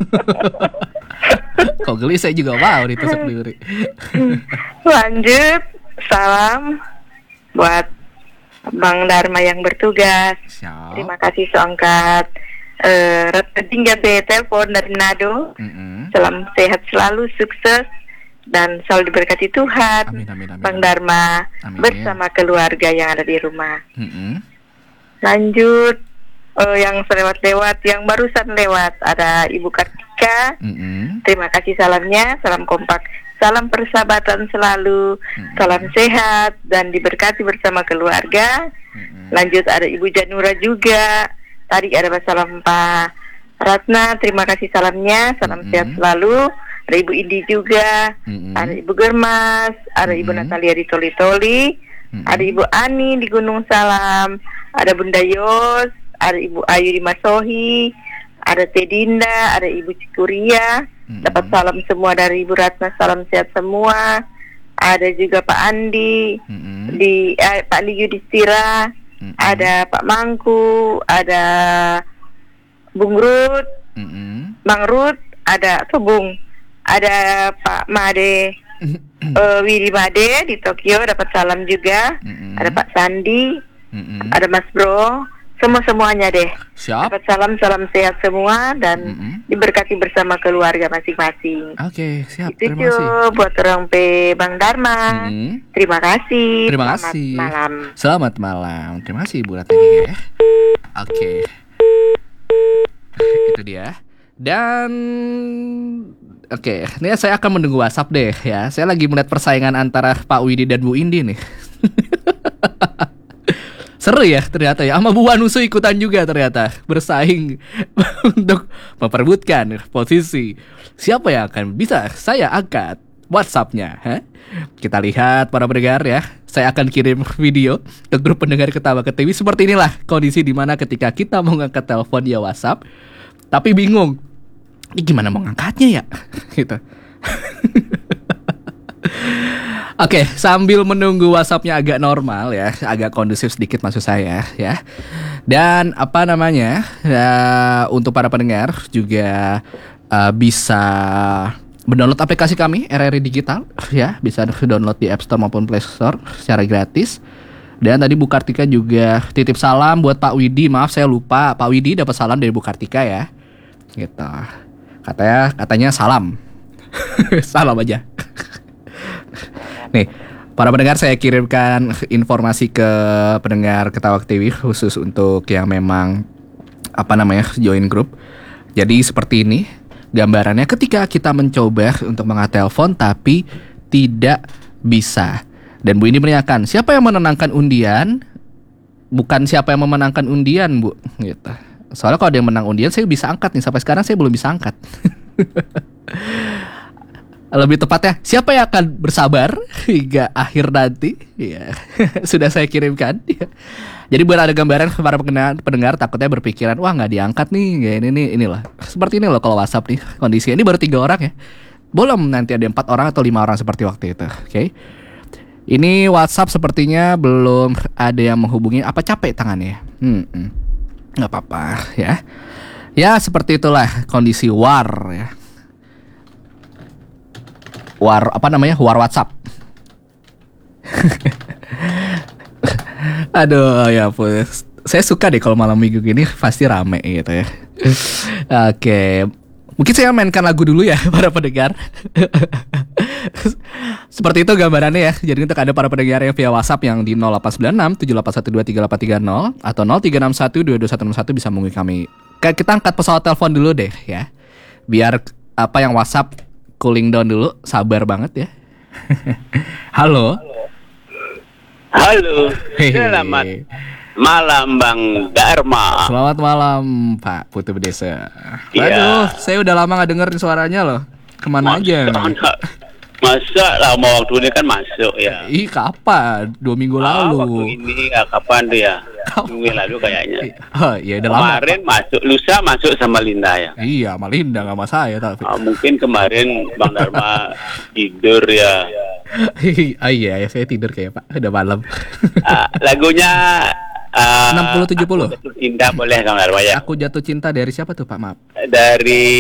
Kok geli saya juga mau ditusuk duri. Lanjut, salam buat Bang Dharma yang bertugas. Siap. Terima kasih seangkat. Tinggal telepon dari Nado. Salam sehat selalu, sukses dan selalu diberkati Tuhan. Amin, amin, amin. Bang Dharma Amin. bersama keluarga yang ada di rumah. Mm-mm. Lanjut, yang selewat-lewat, yang barusan lewat ada Ibu Kartika. Mm-mm. Terima kasih salamnya, salam kompak, salam persahabatan selalu, salam sehat dan diberkati bersama keluarga. Lanjut ada Ibu Janura juga. Tadi ada salam Pak Ratna, terima kasih salamnya, salam sehat selalu. Ada Ibu Indi juga, ada Ibu Germas, ada Ibu Natalia di Toli-Toli, ada Ibu Ani di Gunung Salam, ada Bunda Yos, ada Ibu Ayu di Masohi, ada Teh Dinda, ada Ibu Cikuria. Dapat salam semua dari Ibu Ratna, salam sehat semua. Ada juga Pak Andi, Pak Andi Yudhistira, ada Pak Mangku, ada Bung Rut, Bang Rut, ada Bung, ada Pak Made, Widi Made di Tokyo, dapat salam juga. Ada Pak Sandi, ada Mas Bro, semuanya deh. Siap. Dapat salam sehat semua dan diberkati bersama keluarga masing-masing. Oke, siap. Itu Terima kasih. buat orang Bang Dharma. Terima kasih. Terima Selamat kasih. malam. Selamat malam. Terima kasih Bu Ratna juga ya. Oke. Itu dia. Dan oke, ini saya akan menunggu WhatsApp deh ya. Saya lagi melihat persaingan antara Pak Widi dan Bu Indi nih. Seru ya ternyata ya. Sama Bu Wanusu ikutan juga ternyata bersaing untuk memperebutkan posisi siapa yang akan bisa saya angkat WhatsApp-nya. Kita lihat para pendengar ya. Saya akan kirim video ke grup pendengar Ketawa ke TV. Seperti inilah kondisi dimana ketika kita mau ngangkat telepon ya WhatsApp, tapi bingung, ini gimana mau ngangkatnya ya? Gitu. Oke, sambil menunggu WhatsApp-nya agak normal ya, agak kondusif sedikit maksud saya ya. Dan apa namanya, untuk para pendengar juga bisa mendownload aplikasi kami RRI Digital ya, bisa download di App Store maupun Play Store secara gratis. Dan tadi Bu Kartika juga titip salam buat Pak Widi, maaf saya lupa, Pak Widi dapat salam dari Bu Kartika ya. Gitu. Katanya salam. Salam aja. Nih, para pendengar saya kirimkan informasi ke pendengar Ketawa TV khusus untuk yang memang join grup. Jadi seperti ini gambarannya ketika kita mencoba untuk mengangkat telepon tapi tidak bisa. Dan Bu ini menanyakan, siapa yang menenangkan undian? Bukan siapa yang memenangkan undian, Bu, gitu. Soalnya kalau ada yang menang undian saya bisa angkat nih, sampai sekarang saya belum bisa angkat. Lebih tepatnya, siapa yang akan bersabar hingga akhir nanti? Ya, sudah saya kirimkan. Jadi buat ada gambaran para pendengar takutnya berpikiran, wah nggak diangkat nih, ya inilah. Seperti ini loh kalau WhatsApp nih kondisinya. Ini baru 3 orang ya. Belum nanti ada 4 orang atau 5 orang seperti waktu itu. Oke. Ini WhatsApp sepertinya belum ada yang menghubungi. Apa capek tangannya? Nggak apa-apa ya. Ya seperti itulah kondisi war ya. War WhatsApp. Aduh ya ampun. Saya suka deh kalau malam minggu gini pasti rame gitu ya. Oke. Mungkin saya mainkan lagu dulu ya para pendengar. Seperti itu gambarannya ya. Jadi untuk ada para pendengar yang via WhatsApp yang di 0896 78123830 atau 0361 221161 bisa menghubungi kami. Kita angkat pesawat telepon dulu deh ya. Biar yang WhatsApp cooling down dulu, sabar banget ya. Halo. Halo. Selamat malam Bang Dharma. Selamat malam Pak Putu Bedesa. Iya. Aduh, saya udah lama gak dengerin suaranya loh. Kemana aja? Masa lama waktu ini kan masuk ya. Ih, kapan? 2 minggu lalu. Waktu ini kapan tuh ya? Minggu lalu kayaknya. Oh iya, udah lama. Kemarin masuk, lusa masuk sama Linda ya. Iya, sama Linda gak sama saya tapi. Mungkin kemarin Bang Dharma tidur ya. Iya, saya tidur kayak Pak. Udah malam. Lagunya 60-70. Cinta boleh Bang Dharma ya. Aku jatuh cinta dari siapa tuh Pak? Maaf. Dari